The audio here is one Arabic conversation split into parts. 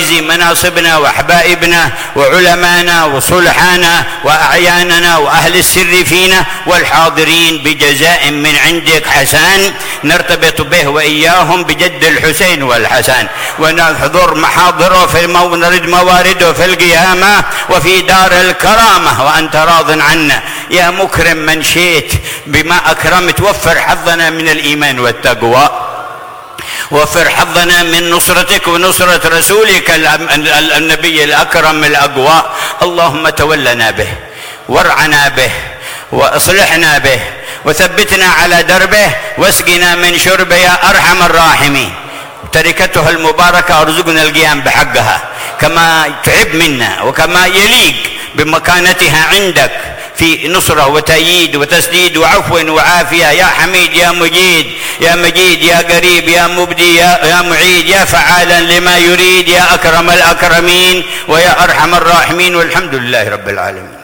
ومعزي مناصبنا وحبائبنا وعلمانا وصلحانا وأعياننا وأهل السر فينا والحاضرين بجزاء من عندك حسان نرتبط به وإياهم بجد الحسين والحسن، ونحضر محاضره ونرد موارده في القيامة وفي دار الكرامة وأنت راض عنا يا مكرم من شئت بما أكرمت. وفر حظنا من الإيمان والتقوى، وفر حظنا من نصرتك ونصرة رسولك النبي الأكرم الأقوى. اللهم تولنا به وارعنا به وأصلحنا به وثبتنا على دربه واسقنا من شربه يا أرحم الراحمين. تركته المباركة ارزقنا القيام بحقها كما تحب منا وكما يليق بمكانتها عندك في نصرة وتأييد وتسديد وعفو وعافية يا حميد يا مجيد يا مجيد يا قريب يا مبدي يا معيد يا فعالا لما يريد يا أكرم الأكرمين ويا أرحم الراحمين، والحمد لله رب العالمين.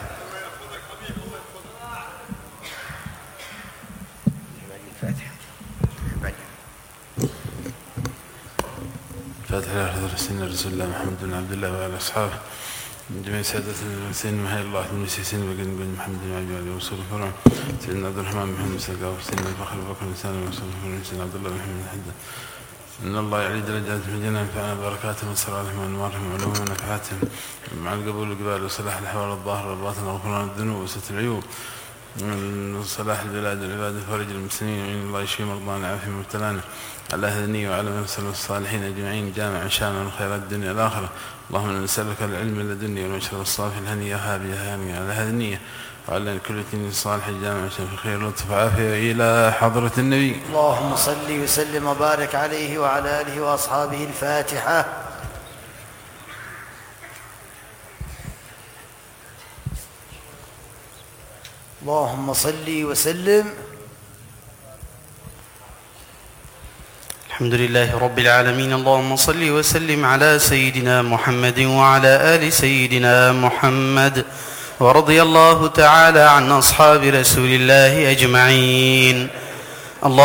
فاتحة على حضرة سيدنا رسول الله محمد بن عبد الله وعلى أصحابه من جميع سادتنا المرسلين وهي الله من المسيسين وقل محمد بن عبد الله وصول فرعون سيدنا عبد الرحمن بن محمد سلقاء وسيدنا الفخر بكر الإنسان وصول فرعون سيدنا عبد الله بن محمد الحدة. إن الله يعلي درجات في الجنة ينفعنا بركاتهم وصلاتهم وأنوارهم وعلومهم ونفحاتهم مع القبول والقبال وصلاح الأحوال الظاهر والباطن وغفران الذنوب وستر العيوب صلاح البلاد والعباد فرج المسلمين وإن الله يشفي مرضانا عافية مبتلانا على هدني وعلى مرسل الصالحين أجمعين جامع شامل من خيرات الدنيا والآخرة. اللهم نسألك العلم اللدني والمشرب الصافي الهني يا هابي يا هاني على هذه النية وعلى كل دين صالح الجامع في خير لطف عافية إلى حضرة النبي. اللهم صل وسلم وبارك عليه وعلى آله وأصحابه. الفاتحة. اللهم صل وسلم. الحمد لله رب العالمين. اللهم صل وسلم على سيدنا محمد وعلى آل سيدنا محمد، ورضي الله تعالى عن أصحاب رسول الله أجمعين.